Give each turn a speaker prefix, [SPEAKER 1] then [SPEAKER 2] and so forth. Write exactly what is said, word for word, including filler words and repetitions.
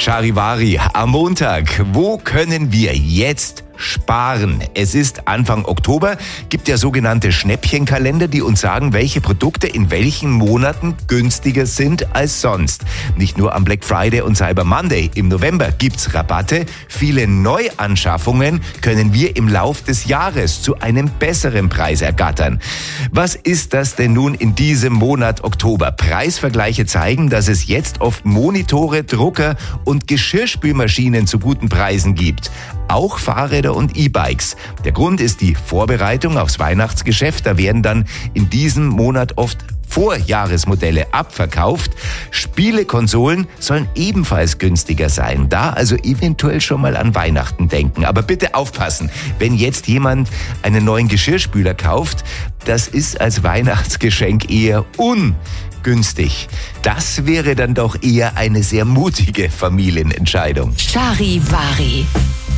[SPEAKER 1] Charivari am Montag. Wo können wir jetzt sparen? Es ist Anfang Oktober, gibt ja sogenannte Schnäppchenkalender, die uns sagen, welche Produkte in welchen Monaten günstiger sind als sonst. Nicht nur am Black Friday und Cyber Monday. Im November gibt's Rabatte. Viele Neuanschaffungen können wir im Lauf des Jahres zu einem besseren Preis ergattern. Was ist das denn nun in diesem Monat Oktober? Preisvergleiche zeigen, dass es jetzt oft Monitore, Drucker und Geschirrspülmaschinen zu guten Preisen gibt. Auch Fahrräder und E-Bikes. Der Grund ist die Vorbereitung aufs Weihnachtsgeschäft. Da werden dann in diesem Monat oft Vorjahresmodelle abverkauft. Spielekonsolen sollen ebenfalls günstiger sein. Da also eventuell schon mal an Weihnachten denken. Aber bitte aufpassen, wenn jetzt jemand einen neuen Geschirrspüler kauft, das ist als Weihnachtsgeschenk eher ungünstig. Das wäre dann doch eher eine sehr mutige Familienentscheidung.
[SPEAKER 2] Charivari.